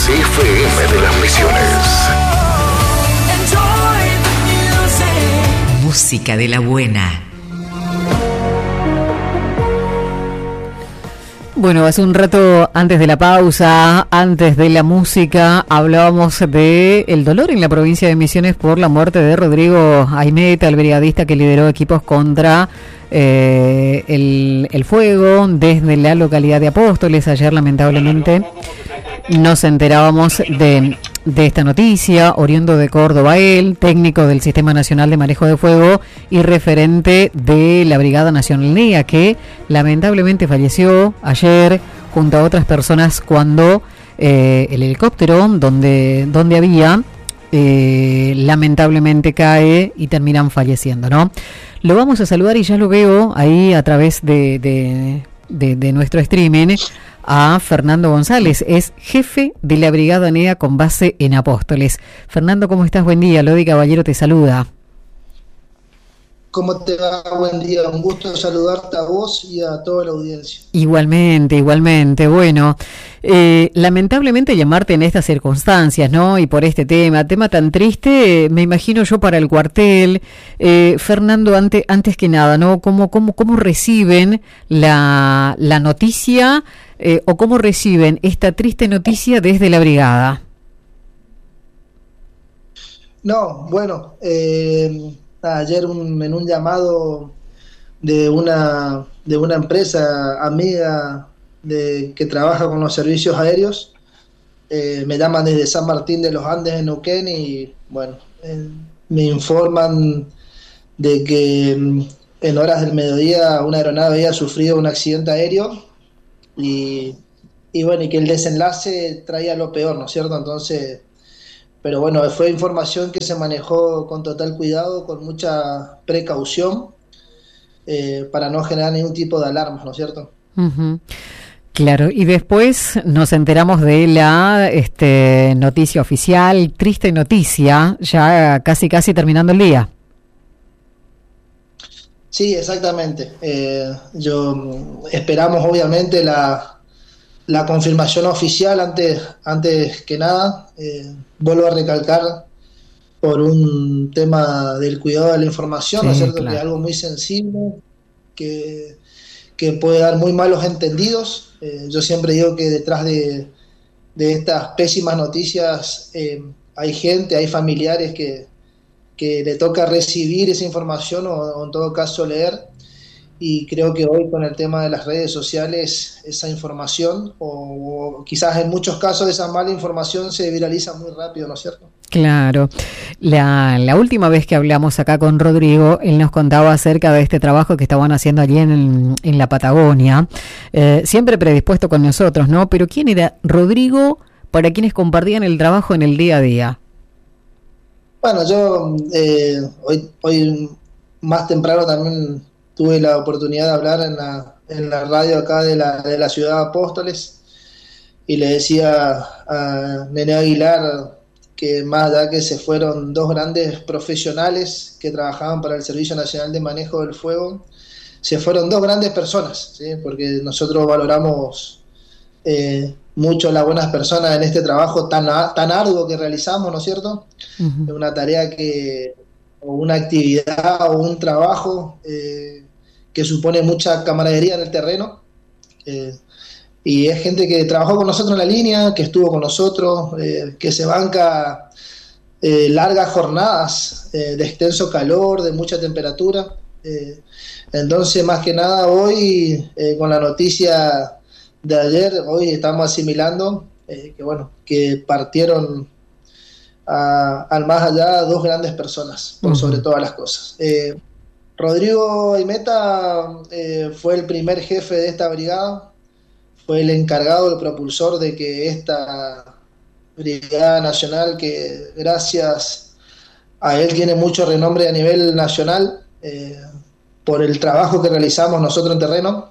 XFM de las Misiones. Música de la buena. Bueno, hace un rato, antes de la pausa, antes de la música, hablábamos de el dolor en la provincia de Misiones por la muerte de Rodrigo Aimeta, el brigadista que lideró equipos contra el fuego desde la localidad de Apóstoles. Ayer, lamentablemente, nos enterábamos de esta noticia, oriundo de Córdoba, él, técnico del Sistema Nacional de Manejo de Fuego y referente de la Brigada Nacional NEA, que lamentablemente falleció ayer junto a otras personas cuando el helicóptero donde había lamentablemente cae y terminan falleciendo, ¿no? Lo vamos a saludar y ya lo veo ahí a través de nuestro streaming a Fernando González, es jefe de la Brigada NEA con base en Apóstoles. Fernando, ¿cómo estás? Buen día, Lodi Caballero te saluda. ¿Cómo te va? Buen día, un gusto saludarte a vos y a toda la audiencia. Igualmente. Bueno, lamentablemente llamarte en estas circunstancias, ¿no? Y por este tema tan triste, me imagino yo para el cuartel. Fernando, antes que nada, ¿no? ¿Cómo reciben la noticia o cómo reciben esta triste noticia desde la brigada? No, bueno, ayer en un llamado de una empresa amiga que trabaja con los servicios aéreos, me llaman desde San Martín de los Andes en Neuquén y bueno, me informan de que en horas del mediodía una aeronave había sufrido un accidente aéreo y bueno, y que el desenlace traía lo peor, ¿no es cierto? Entonces, pero bueno, fue información que se manejó con total cuidado, con mucha precaución, para no generar ningún tipo de alarmas, ¿no es cierto? Uh-huh. Claro, y después nos enteramos de la noticia oficial, triste noticia, ya casi terminando el día. Sí, exactamente. Esperamos obviamente la confirmación oficial antes que nada. Vuelvo a recalcar por un tema del cuidado de la información, sí, ¿no es cierto? Claro. Que es algo muy sensible, que puede dar muy malos entendidos. Yo siempre digo que detrás de estas pésimas noticias hay gente, hay familiares que le toca recibir esa información o en todo caso leer. Y creo que hoy con el tema de las redes sociales, esa información, o quizás en muchos casos esa mala información se viraliza muy rápido, ¿no es cierto? Claro. La última vez que hablamos acá con Rodrigo, él nos contaba acerca de este trabajo que estaban haciendo allí en la Patagonia, siempre predispuesto con nosotros, ¿no? Pero ¿quién era Rodrigo para quienes compartían el trabajo en el día a día? Bueno, yo hoy más temprano también tuve la oportunidad de hablar en la radio acá de la ciudad de Apóstoles y le decía a Nene Aguilar que más allá que se fueron dos grandes profesionales que trabajaban para el Servicio Nacional de Manejo del Fuego, se fueron dos grandes personas, ¿sí? Porque nosotros valoramos mucho las buenas personas en este trabajo tan arduo que realizamos, ¿no es cierto? Uh-huh. Es una tarea o una actividad o un trabajo que supone mucha camaradería en el terreno, y es gente que trabajó con nosotros en la línea, que estuvo con nosotros, que se banca largas jornadas de extenso calor, de mucha temperatura. Entonces, más que nada hoy, con la noticia de ayer, hoy estamos asimilando que partieron al más allá dos grandes personas, por sobre todas las cosas. Rodrigo Aimeta fue el primer jefe de esta brigada, fue el encargado, el propulsor de que esta brigada nacional, que gracias a él tiene mucho renombre a nivel nacional, por el trabajo que realizamos nosotros en terreno,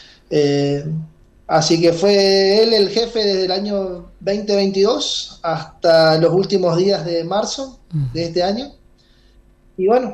así que fue él el jefe desde el año 2022 hasta los últimos días de marzo de este año, y bueno,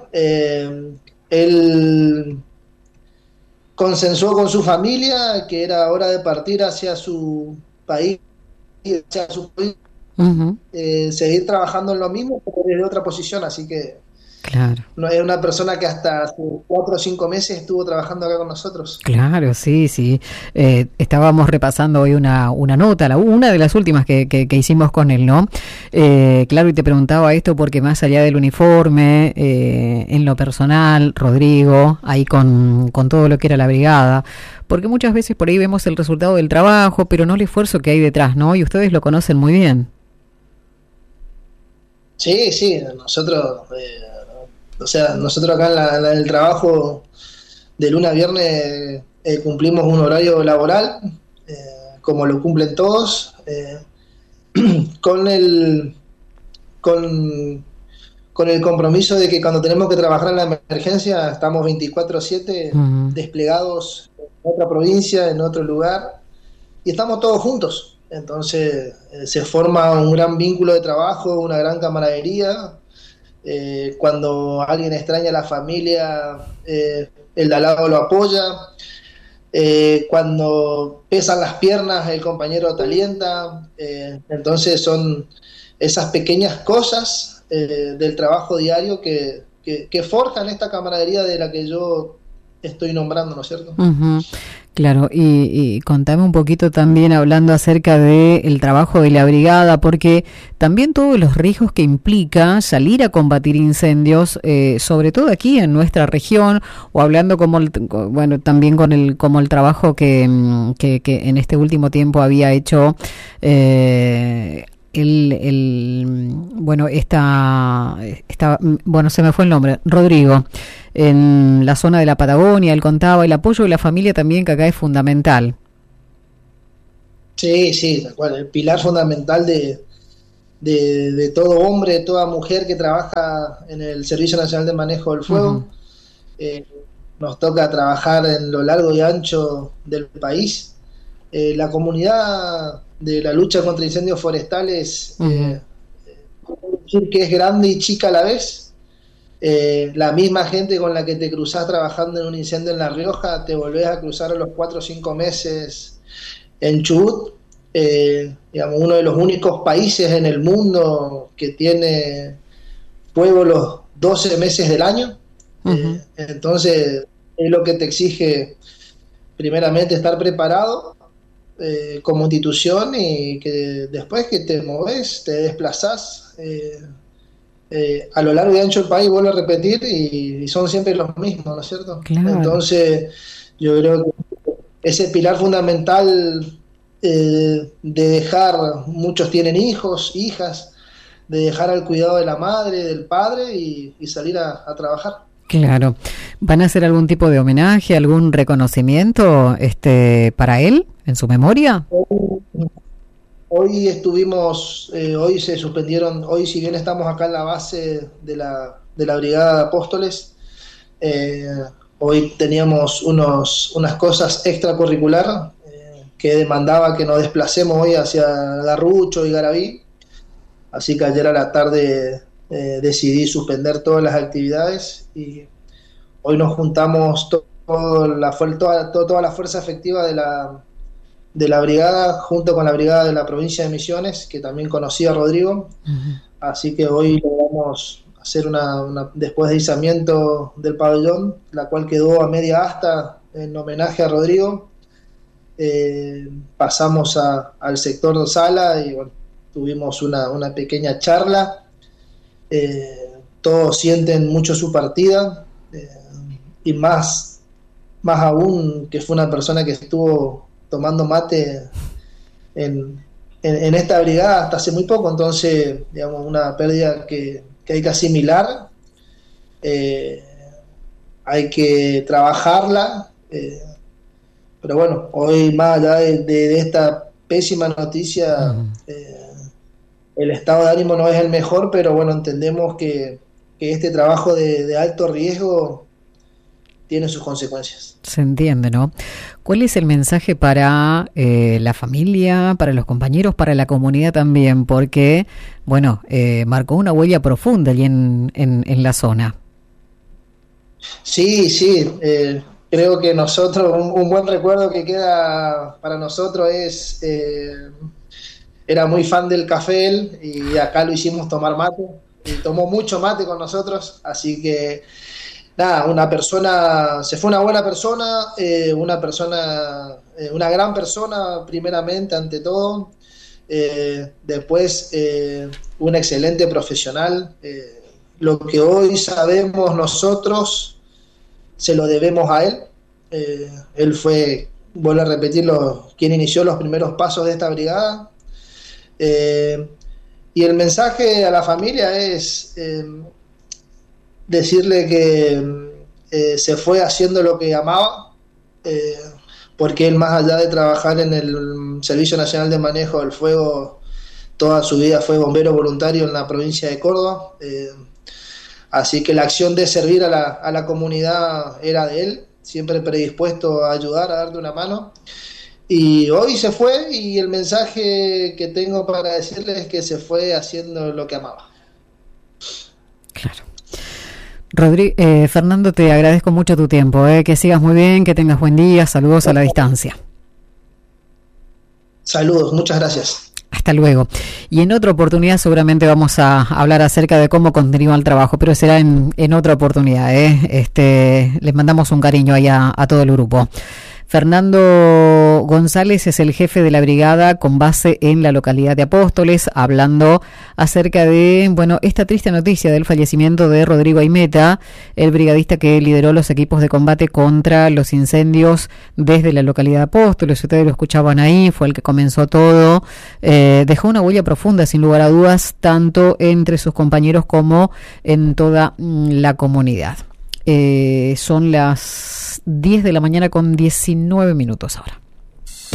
él consensuó con su familia que era hora de partir hacia su país, Ujú. seguir trabajando en lo mismo, pero desde otra posición, así que Claro. no es una persona que hasta hace 4 o 5 meses estuvo trabajando acá con nosotros. Claro, sí, sí. Estábamos repasando hoy una nota, una de las últimas que hicimos con él, ¿no? Claro, y te preguntaba esto porque más allá del uniforme, en lo personal, Rodrigo, ahí con todo lo que era la brigada, porque muchas veces por ahí vemos el resultado del trabajo, pero no el esfuerzo que hay detrás, ¿no? Y ustedes lo conocen muy bien. Sí, sí, nosotros, o sea, nosotros acá en el trabajo de lunes a viernes cumplimos un horario laboral, como lo cumplen todos, con el, con, con el compromiso de que cuando tenemos que trabajar en la emergencia estamos 24/7 Ujú, desplegados en otra provincia, en otro lugar, y estamos todos juntos. Entonces se forma un gran vínculo de trabajo, una gran camaradería. Cuando alguien extraña a la familia, el de al lado lo apoya. Cuando pesan las piernas, el compañero te alienta. Entonces son esas pequeñas cosas del trabajo diario que forjan esta camaradería de la que yo estoy nombrando, ¿no es cierto? ujú. Claro, y contame un poquito también hablando acerca del trabajo de la brigada, porque también todos los riesgos que implica salir a combatir incendios, sobre todo aquí en nuestra región, o hablando bueno, también como el trabajo que en este último tiempo había hecho bueno, bueno, se me fue el nombre, Rodrigo, en la zona de la Patagonia, él contaba, el apoyo de la familia también, que acá es fundamental. Sí, sí, tal cual. El pilar fundamental de todo hombre, de toda mujer que trabaja en el Servicio Nacional de Manejo del Ujú, Fuego. Eh, Nos toca trabajar en lo largo y ancho del país. La comunidad de la lucha contra incendios forestales, ujú, puedo decir que es grande y chica a la vez. La misma gente con la que te cruzás trabajando en un incendio en La Rioja, te volvés a cruzar a los 4 o 5 meses en Chubut, digamos, uno de los únicos países en el mundo que tiene fuego los 12 meses del año. ujú. Entonces, es lo que te exige primeramente estar preparado como institución, y que después que te moves, te desplazás a lo largo y ancho del país, vuelvo a repetir, y son siempre los mismos, ¿no es cierto? Claro. Entonces, yo creo que ese pilar fundamental de dejar, muchos tienen hijos, hijas, de dejar al cuidado de la madre, del padre, y salir a trabajar. Claro. ¿Van a hacer algún tipo de homenaje, algún reconocimiento, para él, en su memoria? Hoy estuvimos, hoy se suspendieron, hoy si bien estamos acá en la base de la Brigada de Apóstoles, eh, hoy teníamos unas cosas extracurricular que demandaba que nos desplacemos hoy hacia Garrucho y Garaví, así que ayer a la tarde decidí suspender todas las actividades, y hoy nos juntamos toda la fuerza efectiva de la brigada, junto con la brigada de la provincia de Misiones, que también conocía a Rodrigo. Ujú, Así que hoy logramos hacer después de izamiento del pabellón, la cual quedó a media asta en homenaje a Rodrigo. Pasamos al sector de sala y bueno, tuvimos una pequeña charla. Todos sienten mucho su partida, y más aún que fue una persona que estuvo tomando mate en, en esta brigada hasta hace muy poco. Entonces, digamos, una pérdida que hay que asimilar, eh, hay que trabajarla, pero bueno, hoy más allá de esta pésima noticia, ujú. el estado de ánimo no es el mejor, pero bueno, entendemos que este trabajo de alto riesgo tiene sus consecuencias. Se entiende, ¿no? ¿Cuál es el mensaje para la familia, para los compañeros, para la comunidad también? Porque, bueno, marcó una huella profunda allí en la zona. Sí, sí, creo que nosotros, un buen recuerdo que queda para nosotros es era muy fan del café él, y acá lo hicimos tomar mate, y tomó mucho mate con nosotros, así que nada, se fue una buena persona, una gran persona primeramente, ante todo, después un excelente profesional. Lo que hoy sabemos nosotros se lo debemos a él. Él fue, vuelvo a repetirlo, quien inició los primeros pasos de esta brigada. Y el mensaje a la familia es decirle que se fue haciendo lo que amaba, porque él, más allá de trabajar en el Servicio Nacional de Manejo del Fuego, toda su vida fue bombero voluntario en la provincia de Córdoba. Así que la acción de servir a la comunidad era de él, siempre predispuesto a ayudar, a darte una mano. Y hoy se fue, y el mensaje que tengo para decirle es que se fue haciendo lo que amaba. Claro. Fernando, te agradezco mucho tu tiempo, que sigas muy bien, que tengas buen día, saludos a la distancia. Saludos, muchas gracias. Hasta luego. Y en otra oportunidad seguramente vamos a hablar acerca de cómo continúa el trabajo, pero será en otra oportunidad. Les mandamos un cariño ahí a todo el grupo. Fernando González es el jefe de la brigada con base en la localidad de Apóstoles, hablando acerca de, esta triste noticia del fallecimiento de Rodrigo Aimeta, el brigadista que lideró los equipos de combate contra los incendios desde la localidad de Apóstoles. Ustedes lo escuchaban ahí, fue el que comenzó todo, dejó una huella profunda, sin lugar a dudas, tanto entre sus compañeros como en toda la comunidad. Son las 10 de la mañana con 19 minutos ahora.